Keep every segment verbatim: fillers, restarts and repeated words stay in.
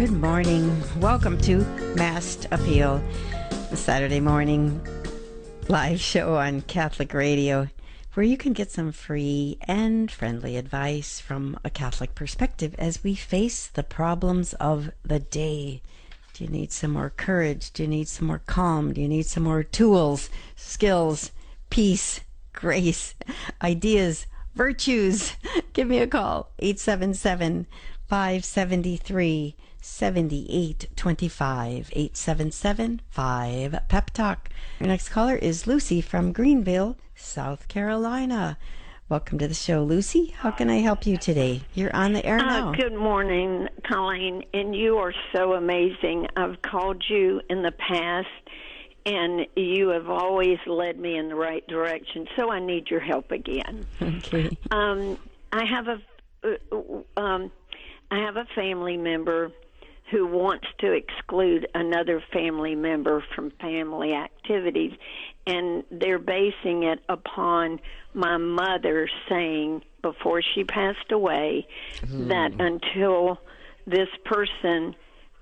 Good morning. Welcome to Masked Appeal, the Saturday morning live show on Catholic Radio, where you can get some free and friendly advice from a Catholic perspective as we face the problems of the day. Do you need some more courage? Do you need some more calm? Do you need some more tools, skills, peace, grace, ideas, virtues? Give me a call, eight seven seven, five seven three, seven eight two five, eight seven seven, five, P E P Talk. Your next caller is Lucy from Greenville, South Carolina. Welcome to the show, Lucy. How can I help you today? You're on the air now. Uh, good morning, Colleen, and you are so amazing. I've called you in the past, and you have always led me in the right direction, so I need your help again. Okay. Um, I have a, uh, um, I have a family member who wants to exclude another family member from family activities, and they're basing it upon my mother saying before she passed away mm. that until this person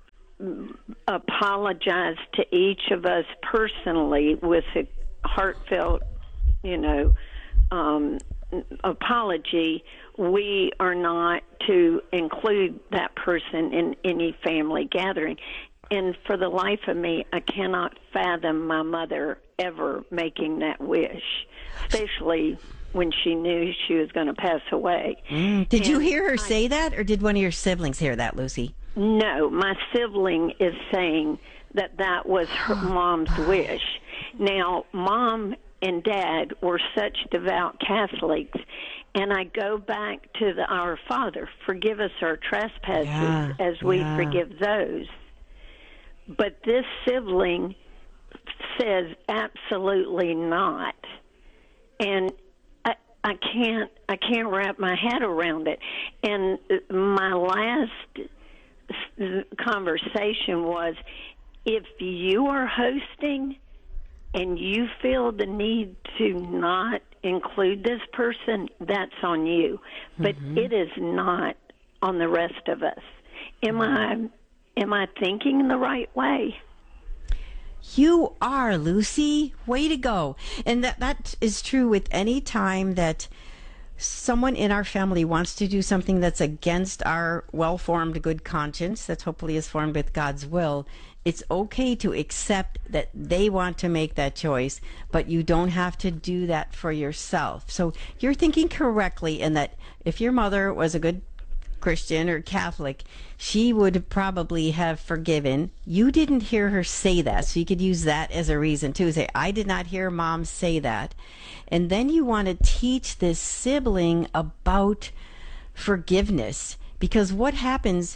apologized to each of us personally with a heartfelt, you know, um, apology, we are not to include that person in any family gathering. And for the life of me, I cannot fathom my mother ever making that wish, especially when she knew she was going to pass away. Mm. Did and you hear her I, say that, or did one of your siblings hear that, Lucy? No, my sibling is saying that that was her mom's wish. Now, Mom and Dad were such devout Catholics, and I go back to the Our Father, forgive us our trespasses yeah, as we yeah. forgive those. But this sibling says absolutely not. And I, I can't I can't wrap my head around it. And my last conversation was, if you are hosting and you feel the need to not include this person, that's on you. But mm-hmm. it is not on the rest of us. Am mm-hmm. I am I thinking the right way? You are, Lucy. Way to go. And that that is true with any time that someone in our family wants to do something that's against our well-formed good conscience, that hopefully is formed with God's will. It's okay to accept that they want to make that choice, but you don't have to do that for yourself. So you're thinking correctly in that if your mother was a good Christian or Catholic, she would probably have forgiven. You didn't hear her say that, so you could use that as a reason too. Say, I did not hear Mom say that. And then you want to teach this sibling about forgiveness, because what happens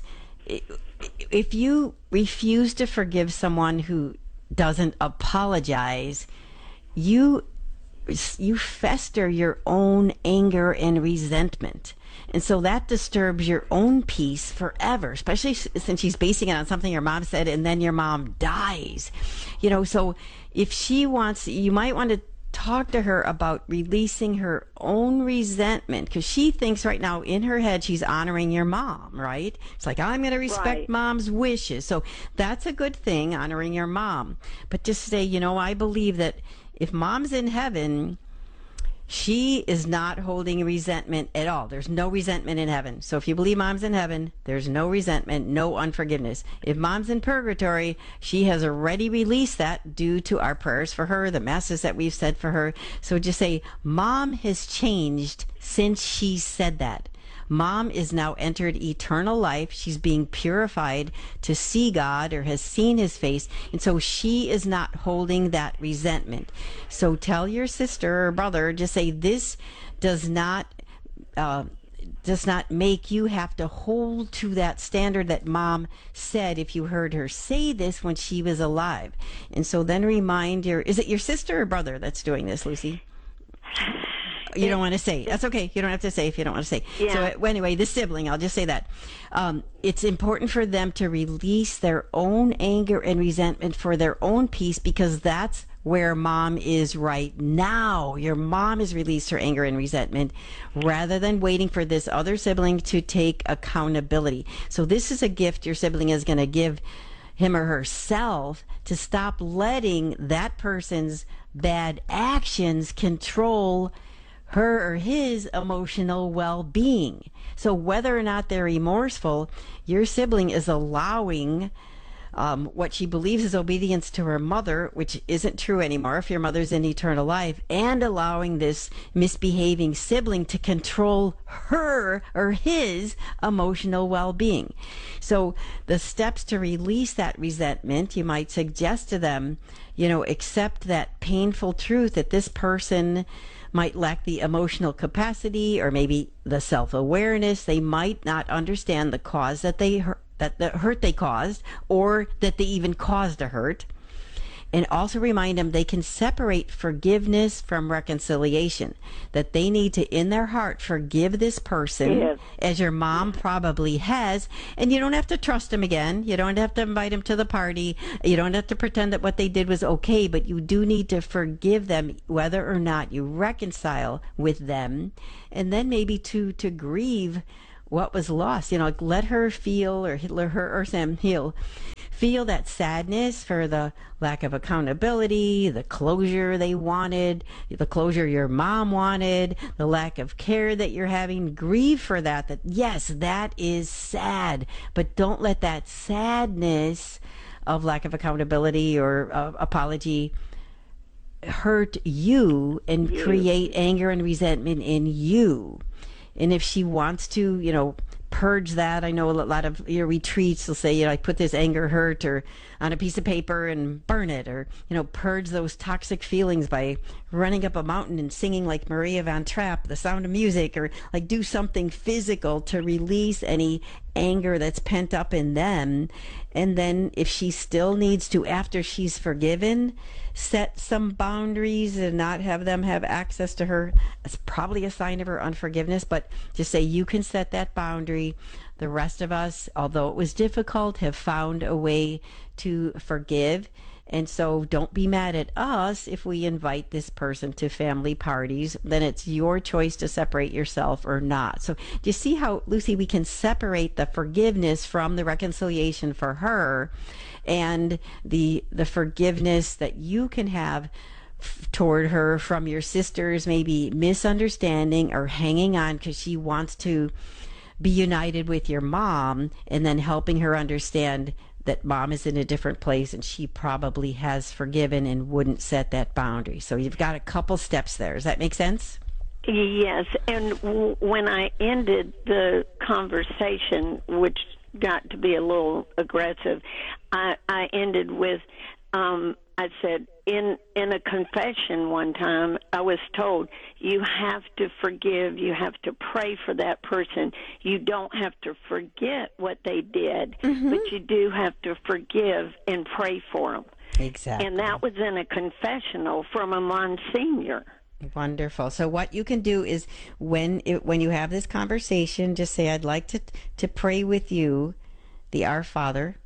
if you refuse to forgive someone who doesn't apologize, you you fester your own anger and resentment. And so that disturbs your own peace forever, especially since she's basing it on something your mom said and then your mom dies. You know, so if she wants, you might want to talk to her about releasing her own resentment, because she thinks right now in her head she's honoring your mom, right? It's like, I'm going to respect right. Mom's wishes. So that's a good thing, honoring your mom. But just say, you know, I believe that if Mom's in heaven, she is not holding resentment at all. There's no resentment in heaven. So if you believe Mom's in heaven, there's no resentment, no unforgiveness. If Mom's in purgatory, she has already released that due to our prayers for her, the masses that we've said for her. So just say, Mom has changed since she said that. Mom is now entered eternal life. She's being purified to see God, or has seen his face. And so she is not holding that resentment. So tell your sister or brother, just say, this does not, uh, does not make you have to hold to that standard that Mom said if you heard her say this when she was alive. And so then remind your, is it your sister or brother that's doing this, Lucy? You don't want to say. That's okay. You don't have to say if you don't want to say. Yeah. So anyway, the sibling, I'll just say that. Um, it's important for them to release their own anger and resentment for their own peace, because that's where mom is right now. Your mom has released her anger and resentment rather than waiting for this other sibling to take accountability. So this is a gift your sibling is going to give him or herself to stop letting that person's bad actions control her or his emotional well-being. So whether or not they're remorseful, your sibling is allowing um, what she believes is obedience to her mother, which isn't true anymore if your mother's in eternal life, and allowing this misbehaving sibling to control her or his emotional well-being. So the steps to release that resentment, you might suggest to them, you know, accept that painful truth that this person might lack the emotional capacity or maybe the self-awareness. They might not understand the cause that they hurt, that the hurt they caused, or that they even caused a hurt. And also remind them they can separate forgiveness from reconciliation, that they need to, in their heart, forgive this person, Yes. as your mom probably has. And you don't have to trust them again. You don't have to invite them to the party. You don't have to pretend that what they did was okay, but you do need to forgive them, whether or not you reconcile with them. And then maybe to, to grieve what was lost. You know, like let her feel, or let her or Sam heal, feel that sadness for the lack of accountability, the closure they wanted, the closure your mom wanted, the lack of care that you're having. Grieve for that, that yes, that is sad, but don't let that sadness of lack of accountability or uh, apology hurt you and You. create anger and resentment in you. And if she wants to, you know, purge that, I know a lot of your retreats will say, you know, I put this anger, hurt, or on a piece of paper and burn it, or, you know, purge those toxic feelings by running up a mountain and singing like Maria Von Trapp, The Sound of Music, or like do something physical to release any anger that's pent up in them. And then if she still needs to, after she's forgiven, set some boundaries and not have them have access to her, it's probably a sign of her unforgiveness. But just say, you can set that boundary. The rest of us, although it was difficult, have found a way to forgive. And so don't be mad at us if we invite this person to family parties. Then it's your choice to separate yourself or not. So do you see how, Lucy, we can separate the forgiveness from the reconciliation for her, and the the forgiveness that you can have f- toward her from your sister's maybe misunderstanding or hanging on because she wants to be united with your mom, and then helping her understand that mom is in a different place and she probably has forgiven and wouldn't set that boundary. So you've got a couple steps there. Does that make sense? Yes, and w- when I ended the conversation, which got to be a little aggressive, I, I ended with, um, I said, in in a confession one time, I was told, you have to forgive, you have to pray for that person. You don't have to forget what they did, Mm-hmm. but you do have to forgive and pray for them. Exactly. And that was in a confessional from a Monsignor. Wonderful. So what you can do is when it, when you have this conversation, just say, I'd like to to pray with you, the Our Father,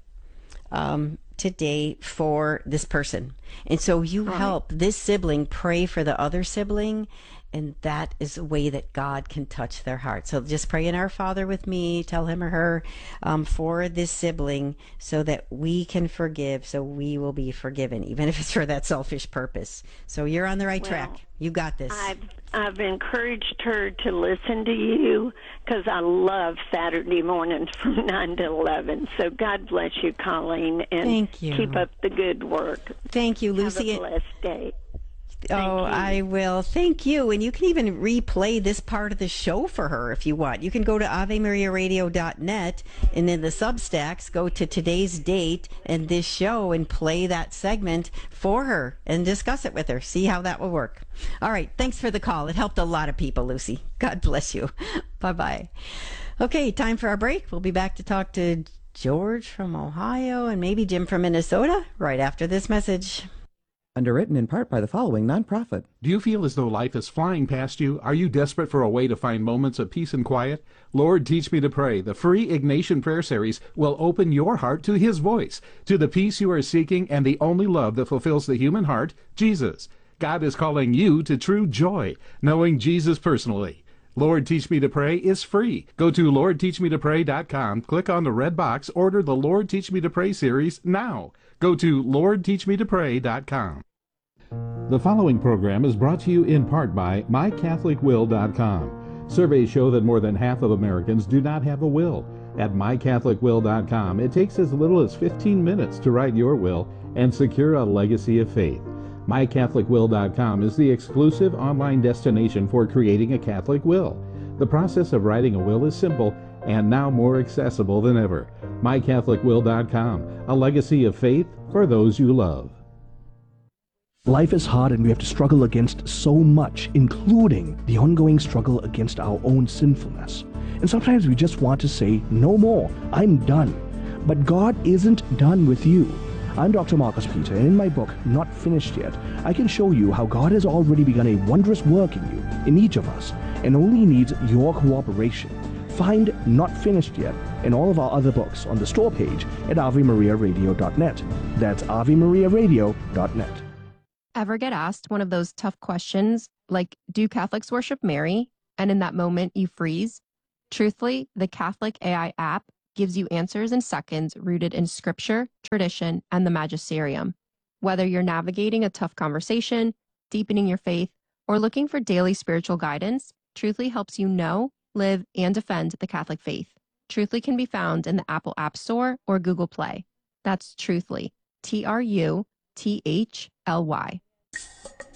um, today for this person. And so you Right. help this sibling pray for the other sibling, and that is a way that God can touch their heart. So just pray in Our Father with me, tell him or her, um, for this sibling, so that we can forgive, so we will be forgiven, even if it's for that selfish purpose. So you're on the right Well, track. You got this. I've I've encouraged her to listen to you because I love Saturday mornings from nine to eleven. So God bless you, Colleen, and Thank you. keep up the good work. Thank you, Lucy. Have a blessed day. Oh, you. I will. Thank you. And you can even replay this part of the show for her if you want. You can go to ave maria radio dot net, and in the Substacks, go to today's date and this show and play that segment for her and discuss it with her. See how that will work. All right. Thanks for the call. It helped a lot of people, Lucy. God bless you. Bye-bye. Okay, time for our break. We'll be back to talk to George from Ohio and maybe Jim from Minnesota right after this message. Underwritten in part by the following nonprofit. Do you feel as though life is flying past you? Are you desperate for a way to find moments of peace and quiet? Lord, Teach Me to Pray, the free Ignatian Prayer Series, will open your heart to His voice, to the peace you are seeking and the only love that fulfills the human heart, Jesus. God is calling you to true joy, knowing Jesus personally. Lord, Teach Me to Pray is free. Go to lord teach me to pray dot com, click on the red box, order the Lord Teach Me to Pray series now. Go to lord teach me to pray dot com. The following program is brought to you in part by my catholic will dot com. Surveys show that more than half of Americans do not have a will. At my catholic will dot com, it takes as little as fifteen minutes to write your will and secure a legacy of faith. my catholic will dot com is the exclusive online destination for creating a Catholic will. The process of writing a will is simple and now more accessible than ever. my catholic will dot com, a legacy of faith for those you love. Life is hard and we have to struggle against so much, including the ongoing struggle against our own sinfulness. And sometimes we just want to say, no more, I'm done. But God isn't done with you. I'm Doctor Marcus Peter, and in my book, Not Finished Yet, I can show you how God has already begun a wondrous work in you, in each of us, and only needs your cooperation. Find Not Finished Yet and all of our other books on the store page at ave maria radio dot net. That's ave maria radio dot net. Ever get asked one of those tough questions, like, do Catholics worship Mary? And in that moment, you freeze? Truthfully, the Catholic A I app gives you answers in seconds rooted in scripture, tradition, and the magisterium. Whether you're navigating a tough conversation, deepening your faith, or looking for daily spiritual guidance, Truthfully helps you know, live, and defend the Catholic faith. Truthfully can be found in the Apple App Store or Google Play. That's Truthfully, T R U T H L Y.